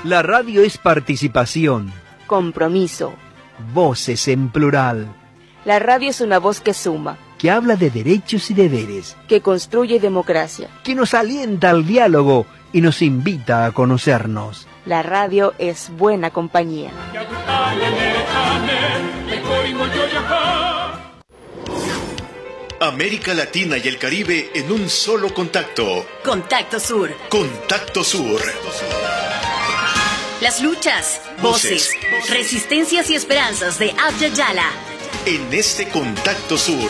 La radio es participación. Compromiso. Voces en plural. La radio es una voz que suma. Que habla de derechos y deberes. Que construye democracia. Que nos alienta al diálogo y nos invita a conocernos. La radio es buena compañía. América Latina y el Caribe en un solo contacto. Contacto Sur. Contacto Sur. Las luchas, voces, resistencias y esperanzas de Abya Yala. En este Contacto Sur.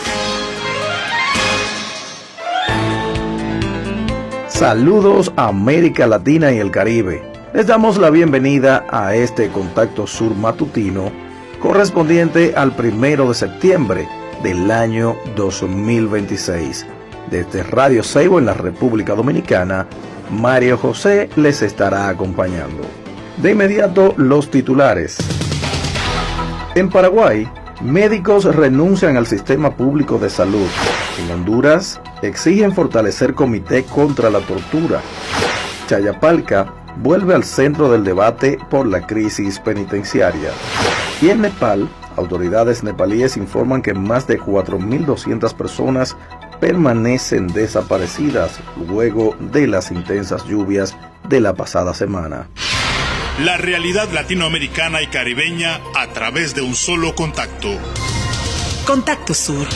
Saludos a América Latina y el Caribe. Les damos la bienvenida a este Contacto Sur matutino correspondiente al 1 de septiembre del año 2026. Desde Radio Seibo en la República Dominicana, Mario José les estará acompañando. De inmediato, los titulares. En Paraguay, médicos renuncian al sistema público de salud. En Honduras, exigen fortalecer comité contra la tortura. Chayapalca vuelve al centro del debate por la crisis penitenciaria. Y en Nepal, autoridades nepalíes informan que más de 4.200 personas permanecen desaparecidas luego de las intensas lluvias de la pasada semana. La realidad latinoamericana y caribeña a través de un solo contacto. Contacto Sur.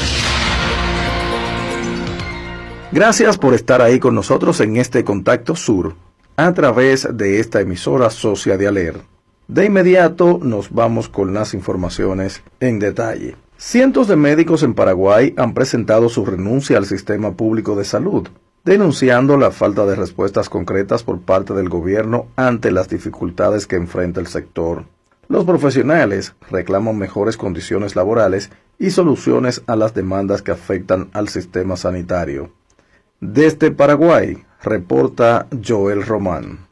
Gracias por estar ahí con nosotros en este Contacto Sur, a través de esta emisora Socia de Aler. De inmediato nos vamos con las informaciones en detalle. Cientos de médicos en Paraguay han presentado su renuncia al sistema público de salud, denunciando la falta de respuestas concretas por parte del gobierno ante las dificultades que enfrenta el sector. Los profesionales reclaman mejores condiciones laborales y soluciones a las demandas que afectan al sistema sanitario. Desde Paraguay, reporta Joel Román.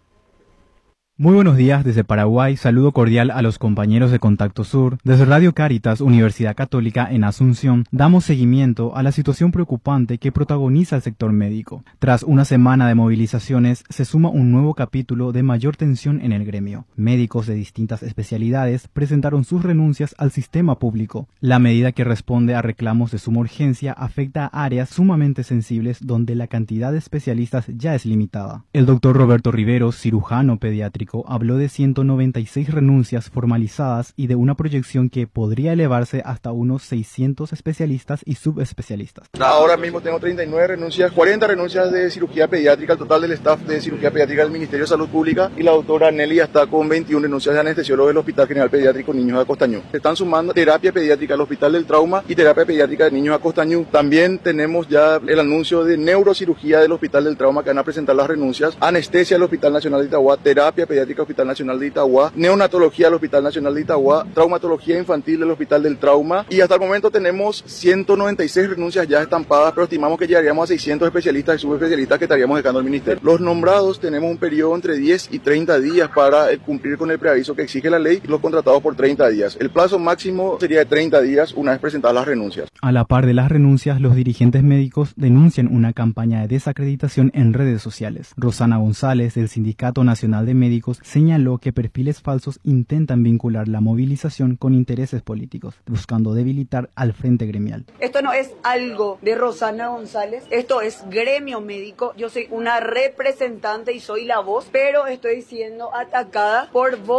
Muy buenos días desde Paraguay, saludo cordial a los compañeros de Contacto Sur. Desde Radio Cáritas, Universidad Católica en Asunción, damos seguimiento a la situación preocupante que protagoniza el sector médico. Tras una semana de movilizaciones, se suma un nuevo capítulo de mayor tensión en el gremio. Médicos de distintas especialidades presentaron sus renuncias al sistema público. La medida, que responde a reclamos de suma urgencia, afecta a áreas sumamente sensibles donde la cantidad de especialistas ya es limitada. El doctor Roberto Riveros, cirujano pediátrico, habló de 196 renuncias formalizadas y de una proyección que podría elevarse hasta unos 600 especialistas y subespecialistas. Ahora mismo tengo 39 renuncias, 40 renuncias de cirugía pediátrica, el total del staff de cirugía pediátrica del Ministerio de Salud Pública, y la doctora Nelly está con 21 renuncias de anestesiólogo del Hospital General Pediátrico Niños de Acostañú. Se están sumando terapia pediátrica al Hospital del Trauma y terapia pediátrica de Niños de Acostañú. También tenemos ya el anuncio de neurocirugía del Hospital del Trauma, que van a presentar las renuncias, anestesia del Hospital Nacional de Itagua, terapia pediátrica Hospital Nacional de Itagua, neonatología del Hospital Nacional de Itagua, traumatología infantil del Hospital del Trauma, y hasta el momento tenemos 196 renuncias ya estampadas, pero estimamos que llegaríamos a 600 especialistas y subespecialistas que estaríamos dejando al ministerio. Los nombrados tenemos un periodo entre 10 y 30 días para cumplir con el preaviso que exige la ley, y los contratados por 30 días. El plazo máximo sería de 30 días una vez presentadas las renuncias. A la par de las renuncias, los dirigentes médicos denuncian una campaña de desacreditación en redes sociales. Rosana González, del Sindicato Nacional de Médicos, señaló que perfiles falsos intentan vincular la movilización con intereses políticos, buscando debilitar al frente gremial. Esto no es algo de Rosana González, esto es gremio médico. Yo soy una representante y soy la voz, pero estoy siendo atacada por voz